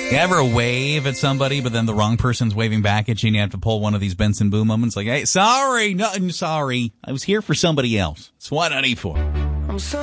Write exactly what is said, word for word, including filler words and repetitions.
You ever wave at somebody, but then the wrong person's waving back at you, and you have to pull one of these Benson Boone moments? Like, hey, sorry, nothing, sorry. I was here for somebody else. It's one ninety-four.